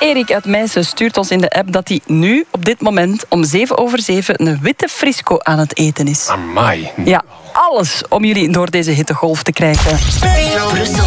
Erik uit Meissen stuurt ons in de app dat hij nu, op dit moment, om 7:07 een witte frisco aan het eten is. Amai. Ja, alles om jullie door deze hittegolf te krijgen. Brussel.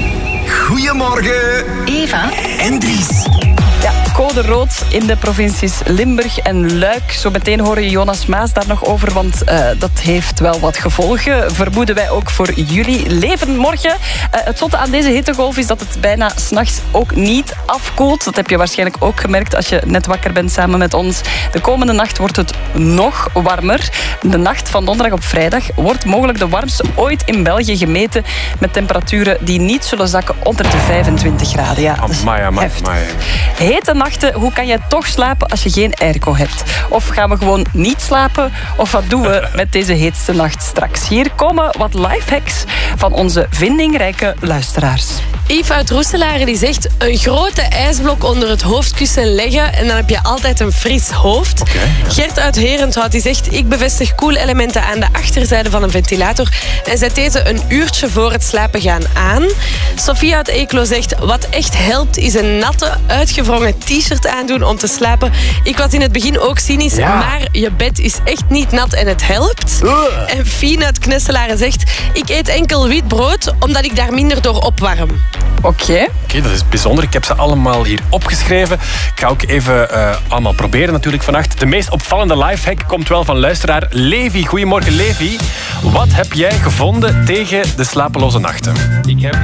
Goedemorgen. Eva En Dries. Ja, code rood in de provincies Limburg en Luik. Zo meteen horen Jonas Maas daar nog over, want dat heeft wel wat gevolgen. Vermoeden wij ook voor jullie leven morgen. Het zotte aan deze hittegolf is dat het bijna 's nachts ook niet afkoelt. Dat heb je waarschijnlijk ook gemerkt als je net wakker bent samen met ons. De komende nacht wordt het nog warmer. De nacht van donderdag op vrijdag wordt mogelijk de warmste ooit in België gemeten, met temperaturen die niet zullen zakken onder de 25 graden. Ja, dat is heftig. Hete nachten, hoe kan jij toch slapen als je geen airco hebt? Of gaan we gewoon niet slapen? Of wat doen we met deze heetste nacht straks? Hier komen wat lifehacks van onze vindingrijke luisteraars. Yves uit Roeselare die zegt: een grote ijsblok onder het hoofdkussen leggen en dan heb je altijd een fris hoofd. Gert uit Herenthout die zegt: ik bevestig koelelementen aan de achterzijde van een ventilator en zet deze een uurtje voor het slapen gaan aan. Sofia uit Eeklo zegt: wat echt helpt is een natte, uitgewrongen t-shirt aandoen om te slapen. Ik was in het begin ook cynisch, maar je bed is echt niet nat en het helpt. En Fien uit Knesselaren zegt: ik eet enkel wit brood omdat ik daar minder door opwarm. Oké, dat is bijzonder. Ik heb ze allemaal hier opgeschreven. Ik ga ook even allemaal proberen natuurlijk vannacht. De meest opvallende lifehack komt wel van luisteraar Levi. Goedemorgen Levi. Wat heb jij gevonden tegen de slapeloze nachten? Ik heb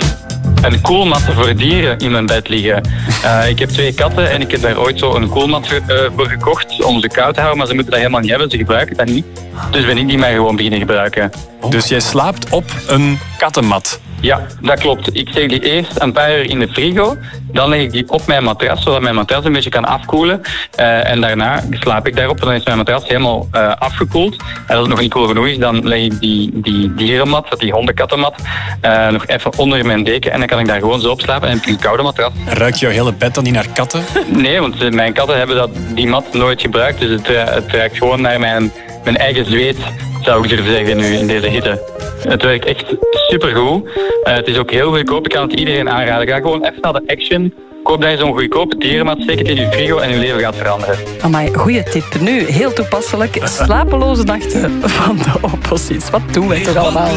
een koelmat voor dieren in mijn bed liggen. Ik heb 2 katten en ik heb daar ooit zo een koelmat voor gekocht om ze koud te houden, maar ze moeten dat helemaal niet hebben, ze gebruiken dat niet. Dus ben ik die maar gewoon beginnen gebruiken. Dus jij slaapt op een kattenmat? Ja, dat klopt. Ik steek die eerst een paar uur in de frigo. Dan leg ik die op mijn matras, zodat mijn matras een beetje kan afkoelen. En daarna slaap ik daarop. Dan is mijn matras helemaal afgekoeld. En als het nog niet koel genoeg is, dan leg ik die dierenmat, die hondenkattenmat, nog even onder mijn deken. En dan kan ik daar gewoon zo op slapen en heb ik een koude matras. Ruikt jouw hele bed dan niet naar katten? Nee, want mijn katten hebben die mat nooit gebruikt. Dus het ruikt gewoon naar mijn eigen zweet, zou ik durven zeggen nu in deze hitte. Het werkt echt supergoed. Het is ook heel goedkoop. Ik kan het iedereen aanraden. Ga gewoon even naar de Action. Koop daar zo'n goedkope dierenmat, steek het in je frigo en je leven gaat veranderen. Amai, goeie tip. Nu, heel toepasselijk. Slapeloze nachten van de oppositie. Wat doen we toch allemaal?